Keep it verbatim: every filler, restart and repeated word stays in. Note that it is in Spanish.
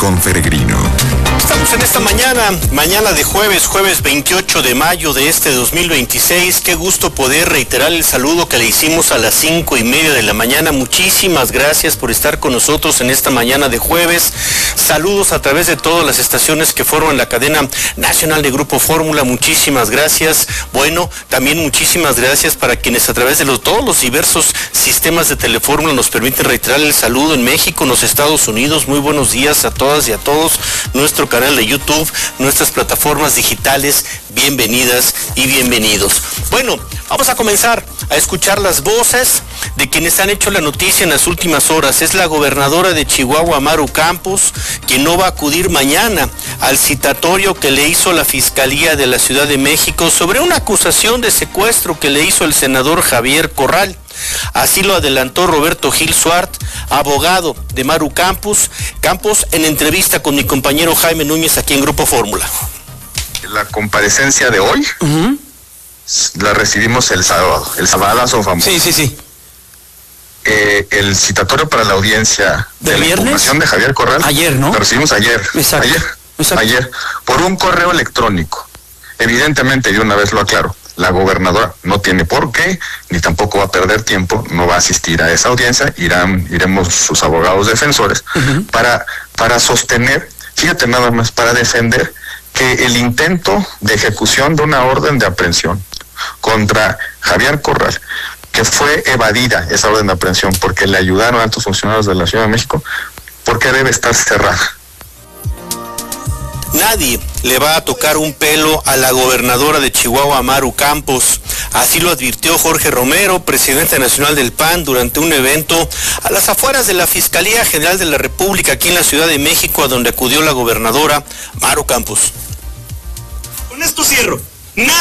con Peregrino. Estamos en esta mañana, mañana de jueves, jueves veintiocho de mayo de este dos mil veintiséis. Qué gusto poder reiterar el saludo que le hicimos a las cinco y media de la mañana. Muchísimas gracias por estar con nosotros en esta mañana de jueves. Saludos a través de todas las estaciones que forman la cadena nacional de Grupo Fórmula. Muchísimas gracias. Bueno, también muchísimas gracias para quienes a través de los, todos los diversos sistemas de Telefórmula nos permiten reiterar el saludo en México, en los Estados Unidos. Muy buenos días a todas y a todos. Nuestro canal de YouTube, nuestras plataformas digitales, bienvenidas y bienvenidos. Bueno, vamos a comenzar a escuchar las voces de quienes han hecho la noticia en las últimas horas. Es la gobernadora de Chihuahua, Maru Campos, quien no va a acudir mañana al citatorio que le hizo la Fiscalía de la Ciudad de México sobre una acusación de secuestro que le hizo el senador Javier Corral. Así lo adelantó Roberto Gil Suart, abogado de Maru Campos, Campos, en entrevista con mi compañero Jaime Núñez aquí en Grupo Fórmula. La comparecencia de hoy uh-huh. la recibimos el sábado, el sabadazo famoso. Sí, sí, sí. Eh, el citatorio para la audiencia de la viernes? Impugnación de Javier Corral. Ayer, ¿no? Lo recibimos ayer. Exacto. Ayer. Exacto. Ayer. Por un correo electrónico. Evidentemente, de una vez lo aclaro, la gobernadora no tiene por qué, ni tampoco va a perder tiempo, no va a asistir a esa audiencia, irán, iremos sus abogados defensores, uh-huh. para, para sostener, fíjate nada más, para defender que el intento de ejecución de una orden de aprehensión contra Javier Corral, que fue evadida esa orden de aprehensión porque le ayudaron a altos funcionarios de la Ciudad de México, porque debe estar cerrada. Nadie le va a tocar un pelo a la gobernadora de Chihuahua, Maru Campos. Así lo advirtió Jorge Romero, presidente nacional del P A N, durante un evento a las afueras de la Fiscalía General de la República, aquí en la Ciudad de México, a donde acudió la gobernadora Maru Campos. Con esto cierro.